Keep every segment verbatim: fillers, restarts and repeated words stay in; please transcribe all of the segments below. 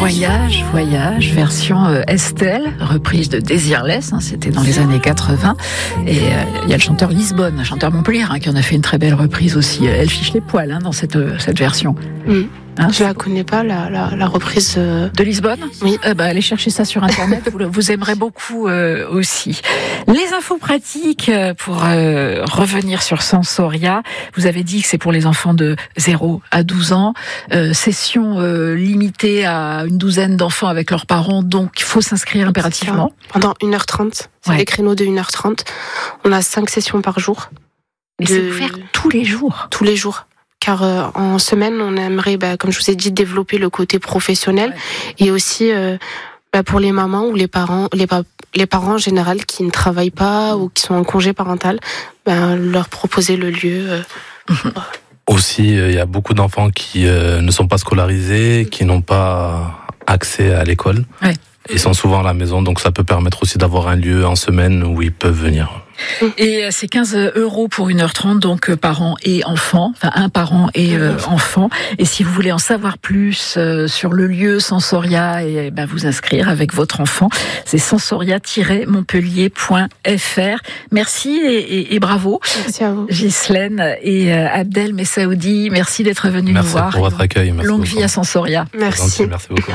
Voyage, voyage, version euh, Estelle, reprise de Désirless, hein, c'était dans les années quatre-vingts. Et il euh, y a le chanteur Lisbonne, un chanteur Montpellier, hein, qui en a fait une très belle reprise aussi. Elle fiche les poils hein, dans cette, euh, cette version. Mmh. Hein, je la connais pas, la, la, la reprise euh... de Lisbonne. Oui. Euh, bah, allez chercher ça sur Internet, vous, vous aimerez beaucoup euh, aussi. Les infos pratiques pour euh, revenir sur Sensoria. Vous avez dit que c'est pour les enfants de zéro à douze ans. Euh, session euh, limitée à une douzaine d'enfants avec leurs parents, donc il faut s'inscrire impérativement. Pendant une heure trente, c'est ouais. des créneaux de une heure trente. On a cinq sessions par jour. Et de... c'est ouvert tous les jours. Tous les jours. Car euh, en semaine, on aimerait, bah, comme je vous ai dit, développer le côté professionnel ouais. et aussi euh, bah, pour les mamans ou les parents, les, pa- les parents en général qui ne travaillent pas ou qui sont en congé parental, bah, leur proposer le lieu. Euh, Aussi, il y a beaucoup d'enfants qui euh, ne sont pas scolarisés, qui n'ont pas accès à l'école. Ouais. Ils sont souvent à la maison, donc ça peut permettre aussi d'avoir un lieu en semaine où ils peuvent venir. Et c'est quinze euros pour une heure trente, donc parents et enfants, enfin un parent et euh, enfant. Et si vous voulez en savoir plus euh, sur le lieu Sensoria, et ben vous inscrire avec votre enfant, c'est sensoria tiret montpellier point f r. Merci et, et, et bravo. Merci à vous. Ghislaine et euh, Abdel Messaoudi, merci d'être venus merci nous voir. Merci pour votre accueil. Merci Longue beaucoup. vie à Sensoria. Merci. Merci beaucoup.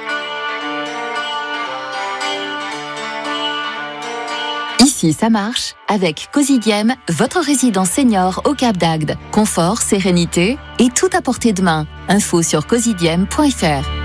Ici, ça marche avec Cosidiem, votre résidence senior au Cap d'Agde. Confort, sérénité et tout à portée de main. Info sur cosidiem point f r.